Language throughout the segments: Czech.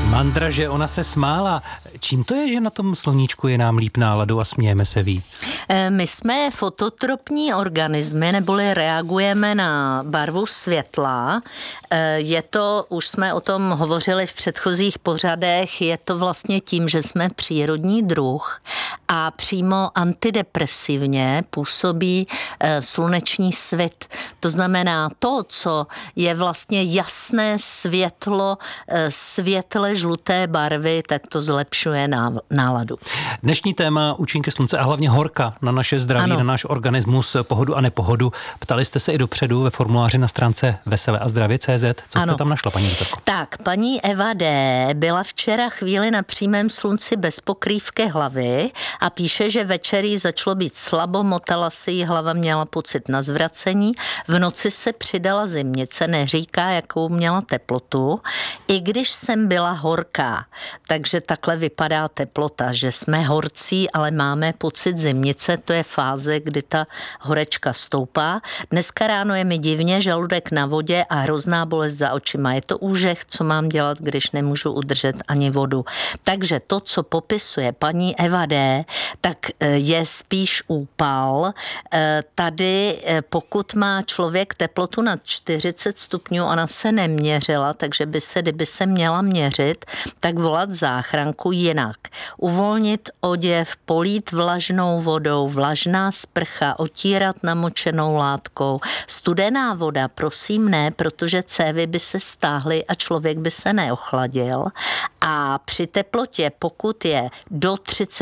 Mandra, že ona se smála. Čím to je, že na tom sluníčku je nám líp náladu a smějeme se víc? My jsme fototropní organismy, neboli reagujeme na barvu světla. Je to, už jsme o tom hovořili v předchozích pořadech, je to vlastně tím, že jsme přírodní druh a přímo antidepresivně působí sluneční svit. To znamená to, co je vlastně jasné světlo, světle žluté barvy, tak to zlepšuje náladu. Dnešní téma účinky slunce a hlavně horka na naše zdraví, ano. Na náš organismus, pohodu a nepohodu. Ptali jste se i dopředu ve formuláři na stránce veseleazdravě.cz. Co jste tam našla, paní doktorko? Tak, paní Eva D. byla včera chvíli na přímém slunci bez pokrývky hlavy a píše, že večer jí začalo být slabo, motala se jí hlava, měla pocit na zvracení. V noci se přidala zimnice, neříká, jakou měla teplotu, i když jsem byla horká. Takže takhle vypadá teplota, že jsme horcí, ale máme pocit zimnice, to je fáze, kdy ta horečka stoupá. Dneska ráno je mi divně, žaludek na vodě a hrozná bolest za očima. Je to úžeh, co mám dělat, když nemůžu udržet ani vodu. Takže to, co popisuje paní Eva D., tak je spíš úpal. Tady, pokud má člověk teplotu nad 40 stupňů, ona se neměřila, takže kdyby se měla měřit, tak volat záchranku jinak. Uvolnit oděv, polít vlažnou vodou, vlažná sprcha, otírat namočenou látkou. Studená voda, prosím ne, protože cévy by se stáhly a člověk by se neochladil. A při teplotě, pokud je do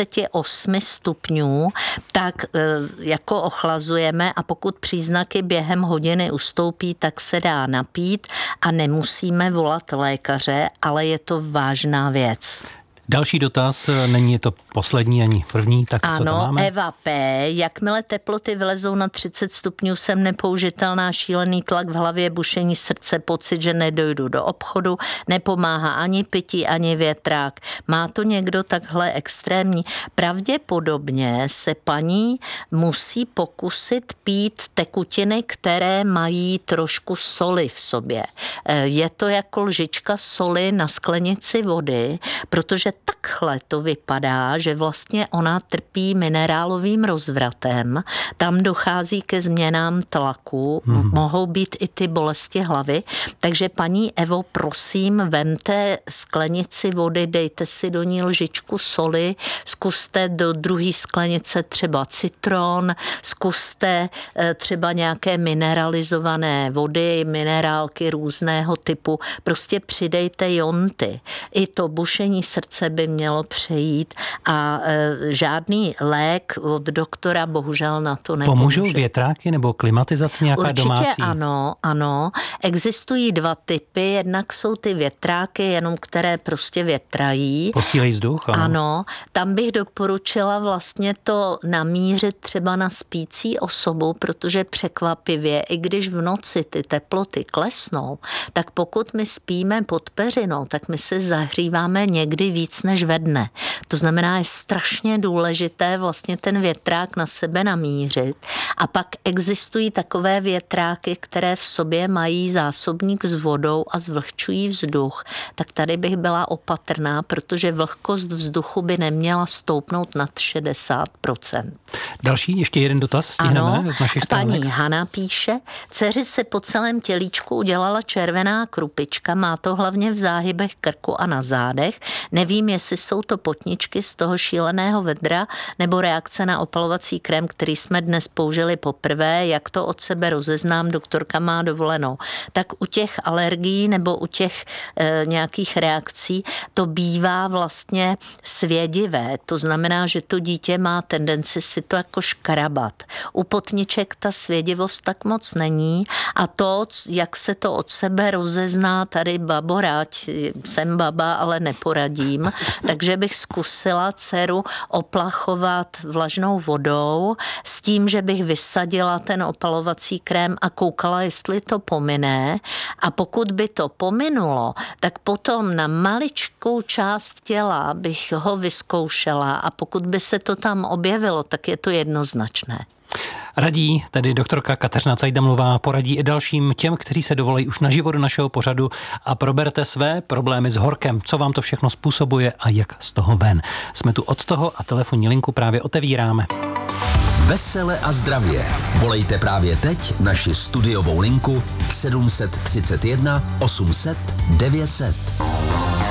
38 stupňů, tak jako ochlazujeme a pokud příznaky během hodiny ustoupí, tak se dá napít a nemusíme volat lékaře, ale je to vážná věc. Další dotaz, není to poslední ani první, tak ano, co to máme? Eva P. Jakmile teploty vylezou na 30 stupňů, jsem nepoužitelná, šílený tlak v hlavě, bušení srdce, pocit, že nedojdu do obchodu, nepomáhá ani pití, ani větrák. Má to někdo takhle extrémní? Pravděpodobně se paní musí pokusit pít tekutiny, které mají trošku soli v sobě. Je to jako lžička soli na sklenici vody, protože takhle to vypadá, že vlastně ona trpí minerálovým rozvratem, tam dochází ke změnám tlaku, mohou být i ty bolesti hlavy, takže paní Evo, prosím, vemte sklenici vody, dejte si do ní lžičku soli, zkuste do druhé sklenice třeba citron, zkuste třeba nějaké mineralizované vody, minerálky různého typu, prostě přidejte jonty. I to bušení srdce by mělo přejít a žádný lék od doktora bohužel na to nepomůže. Pomůžou větráky nebo klimatizace nějaká určitě domácí? Určitě ano. Existují dva typy. Jednak jsou ty větráky, jenom které prostě větrají. Posílejí vzduch? Ano. Tam bych doporučila vlastně to namířit třeba na spící osobu, protože překvapivě, i když v noci ty teploty klesnou, tak pokud my spíme pod peřinou, tak my se zahříváme někdy víc než ve dne. To znamená, je strašně důležité vlastně ten větrák na sebe namířit. A pak existují takové větráky, které v sobě mají zásobník s vodou a zvlhčují vzduch. Tak tady bych byla opatrná, protože vlhkost vzduchu by neměla stoupnout nad 60%. Další, ještě jeden dotaz stihneme z našich stránek. Paní Hana píše, dceři se po celém tělíčku udělala červená krupička, má to hlavně v záhybech krku a na zádech. Nevím, jestli jsou to potničky z toho šíleného vedra nebo reakce na opalovací krém, který jsme dnes použili poprvé. Jak to od sebe rozeznám, doktorka má dovolenou. Tak u těch alergií nebo u těch nějakých reakcí to bývá vlastně svědivé. To znamená, že to dítě má tendenci si to jako škrabat. U potniček ta svědivost tak moc není a to, jak se to od sebe rozezná, tady babo, rád jsem baba, ale neporadím, takže bych zkusila dceru oplachovat vlažnou vodou s tím, že bych vysadila ten opalovací krém a koukala, jestli to pomine. A pokud by to pominulo, tak potom na maličkou část těla bych ho vyzkoušela a pokud by se to tam objevilo, tak je to jednoznačné. Radí tedy doktorka Kateřina Cajdamlová, poradí i dalším těm, kteří se dovolají už naživo do našeho pořadu a proberte své problémy s horkem, co vám to všechno způsobuje a jak z toho ven. Jsme tu od toho a telefonní linku právě otevíráme. Vesele a zdravě. Volejte právě teď naši studiovou linku 731 800 900.